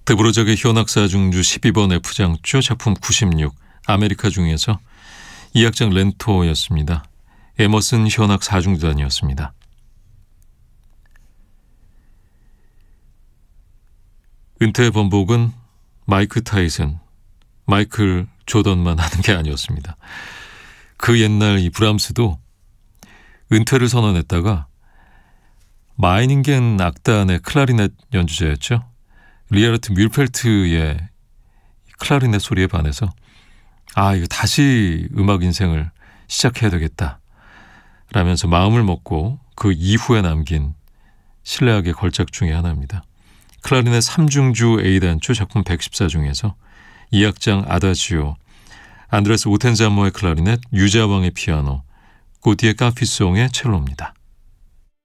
드보르작의 현악사 중주 12번 F장조 작품 96 아메리카 중에서 2악장 렌토였습니다. 에머슨 현악 4중주단이었습니다. 은퇴의 번복은 마이크 타이슨, 마이클 조던만 하는 게 아니었습니다. 그 옛날 이 브람스도 은퇴를 선언했다가 마이닝겐 악단의 클라리넷 연주자였죠. 리하르트 뮬펠트의 클라리넷 소리에 반해서 이거 다시 음악 인생을 시작해야 되겠다 라면서 마음을 먹고 그 이후에 남긴 실내악의 걸작 중에 하나입니다. 클라리넷 3중주 A단조 작품 114 중에서 2악장 아다지오, 안드레스 오텐자모의 클라리넷, 유자왕의 피아노, 고티의 카피송의 첼로입니다.